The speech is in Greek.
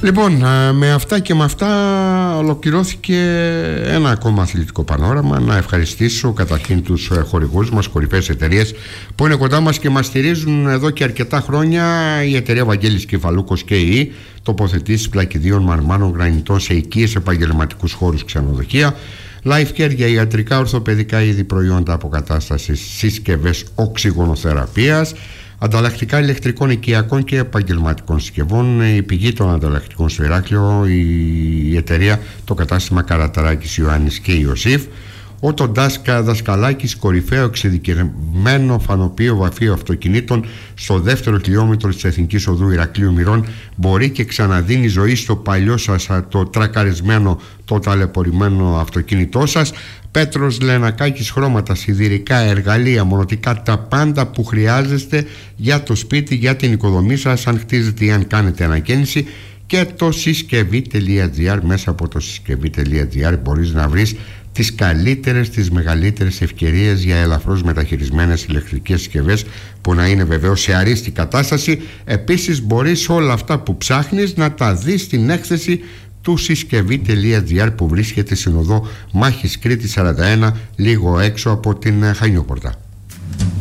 Λοιπόν, με αυτά και με αυτά ολοκληρώθηκε ένα ακόμα αθλητικό πανόραμα. Να ευχαριστήσω καταρχήν τους χορηγούς μας, κορυφαίες εταιρείες που είναι κοντά μας και μας στηρίζουν εδώ και αρκετά χρόνια. Η εταιρεία Βαγγέλης Κεφαλούκος και η τοποθετήσεις πλακιδίων μαρμάνων γρανιτών σε οικίες, επαγγελματικούς χώρους, ξενοδοχεία. Life Care για ιατρικά, ορθοπαιδικά είδη, προϊόντα αποκατάστασης, συσκευές οξυγονοθεραπείας, ανταλλακτικά ηλεκτρικών, οικιακών και επαγγελματικών συσκευών. Η πηγή των ανταλλακτικών στο Ηράκλειο, η εταιρεία, το κατάστημα Καραταράκης Ιωάννης και Ιωσήφ. Ο Τοντάσκα Δασκαλάκης, κορυφαίο εξειδικευμένο φανοποιείο βαφείο αυτοκινήτων στο δεύτερο χιλιόμετρο της Εθνικής Οδού Ηρακλείου Μυρών, μπορεί και ξαναδίνει ζωή στο παλιό σας το τρακαρισμένο, το ταλαιπωρημένο αυτοκίνητό σας. Πέτρος Λενακάκης, χρώματα, σιδηρικά, εργαλεία, μονοτικά, τα πάντα που χρειάζεστε για το σπίτι, για την οικοδομή σας, αν χτίζετε ή αν κάνετε ανακαίνιση. Και το συσκευή.gr, μέσα από το συσκευή.gr μπορείς να βρεις τις καλύτερες, τις μεγαλύτερες ευκαιρίες για ελαφρώς μεταχειρισμένες ηλεκτρικές συσκευές που να είναι βεβαίως σε αρίστη κατάσταση. Επίσης μπορείς όλα αυτά που ψάχνεις να τα δεις στην έκθεση του συσκευή.gr που βρίσκεται στην οδό Μάχης Κρήτης 41, λίγο έξω από την Χανιόπορτα.